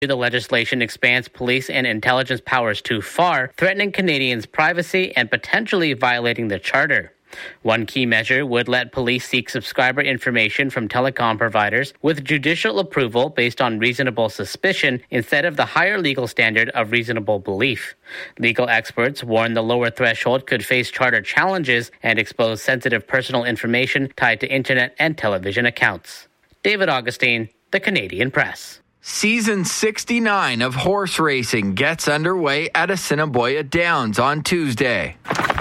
The legislation expands police and intelligence powers too far, threatening Canadians' privacy and potentially violating the Charter. One key measure would let police seek subscriber information from telecom providers with judicial approval based on reasonable suspicion instead of the higher legal standard of reasonable belief. Legal experts warn the lower threshold could face charter challenges and expose sensitive personal information tied to internet and television accounts. David Augustine, The Canadian Press. Season 69 of horse racing gets underway at Assiniboia Downs on Tuesday.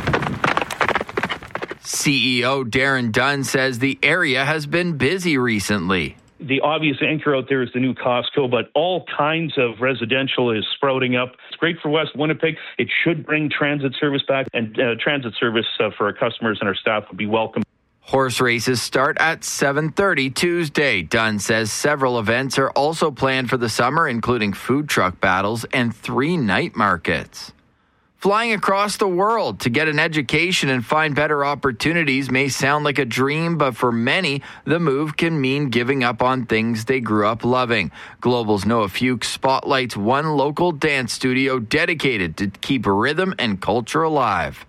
CEO Darren Dunn says the area has been busy recently. The obvious anchor out there is the new Costco, but all kinds of residential is sprouting up. It's great for West Winnipeg. It should bring transit service back, and transit service for our customers and our staff would be welcome. Horse races start at 7:30 Tuesday. Dunn says several events are also planned for the summer, including food truck battles and 3 night markets. Flying across the world to get an education and find better opportunities may sound like a dream, but for many, the move can mean giving up on things they grew up loving. Global's Noah Fuchs spotlights one local dance studio dedicated to keep rhythm and culture alive.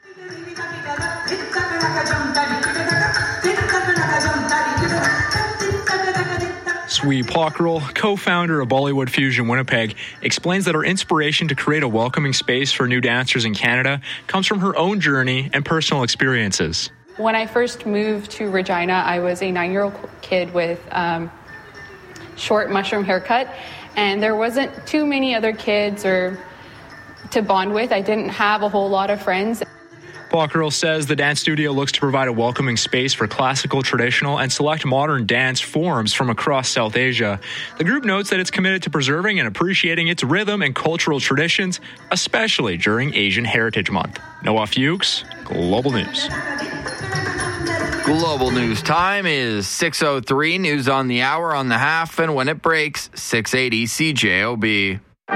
Sui Pockrell, co-founder of Bollywood Fusion Winnipeg, explains that her inspiration to create a welcoming space for new dancers in Canada comes from her own journey and personal experiences. When I first moved to Regina, I was a 9-year-old kid with short mushroom haircut, and there wasn't too many other kids or to bond with. I didn't have a whole lot of friends. Pockrell says the dance studio looks to provide a welcoming space for classical, traditional, and select modern dance forms from across South Asia. The group notes that it's committed to preserving and appreciating its rhythm and cultural traditions, especially during Asian Heritage Month. Noah Fuchs, Global News. Global News time is 6:03. News on the hour, on the half, and when it breaks, 680 CJOB.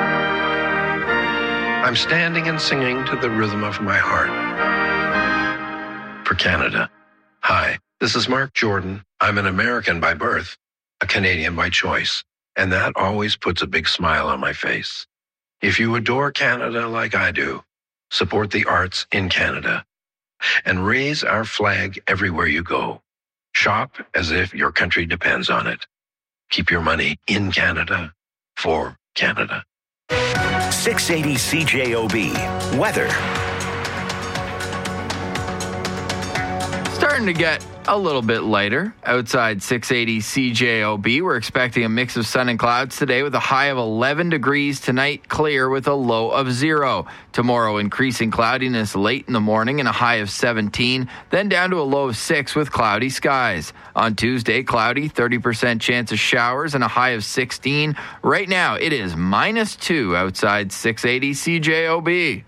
I'm standing and singing to the rhythm of my heart. For Canada. Hi, this is Mark Jordan. I'm an American by birth, a Canadian by choice, and that always puts a big smile on my face. If you adore Canada like I do, support the arts in Canada and raise our flag everywhere you go. Shop as if your country depends on it. Keep your money in Canada for Canada. 680 CJOB. Weather. Starting to get a little bit lighter outside 680 CJOB. We're expecting a mix of sun and clouds today with a high of 11 degrees tonight, clear with a low of 0. Tomorrow, increasing cloudiness late in the morning and a high of 17, then down to a low of 6 with cloudy skies. On Tuesday, cloudy, 30% chance of showers and a high of 16. Right now, it is -2 outside 680 CJOB.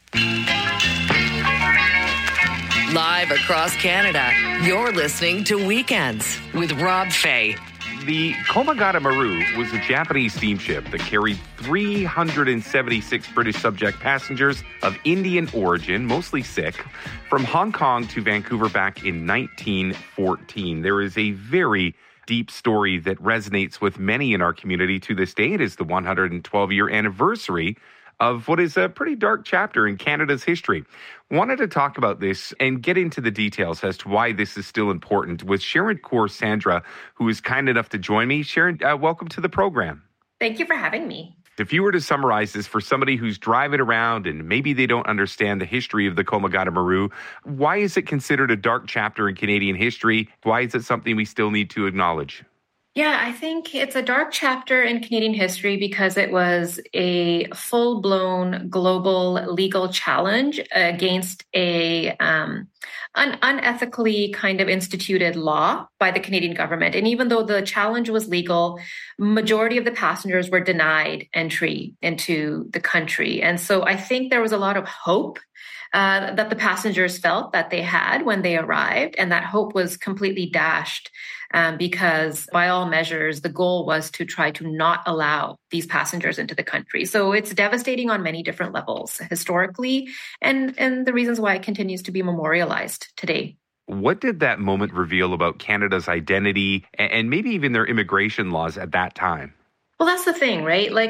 Live across Canada, you're listening to Weekends with Rob Fay. The Komagata Maru was a Japanese steamship that carried 376 British subject passengers of Indian origin, mostly Sikh, from Hong Kong to Vancouver back in 1914. There is a very deep story that resonates with many in our community to this day. It is the 112-year anniversary of what is a pretty dark chapter in Canada's history. Wanted to talk about this and get into the details as to why this is still important with Sharon Kaur-Sandra, who is kind enough to join me. Sharon, welcome to the program. Thank you for having me. If you were to summarize this for somebody who's driving around and maybe they don't understand the history of the Komagata Maru, why is it considered a dark chapter in Canadian history? Why is it something we still need to acknowledge? Yeah, I think it's a dark chapter in Canadian history because it was a full-blown global legal challenge against an unethically kind of instituted law by the Canadian government. And even though the challenge was legal, majority of the passengers were denied entry into the country. And so I think there was a lot of hope that the passengers felt that they had when they arrived, and that hope was completely dashed. Because by all measures, the goal was to try to not allow these passengers into the country. So it's devastating on many different levels historically, and the reasons why it continues to be memorialized today. What did that moment reveal about Canada's identity and maybe even their immigration laws at that time? Well, that's the thing, right? Like,